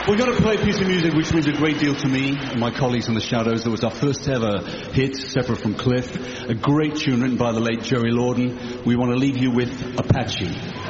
We're going to play a piece of music which means a great deal to me and my colleagues in the Shadows. It was our first ever hit, separate from Cliff. A great tune written by the late Jerry Lorden. We want to leave you with Apache.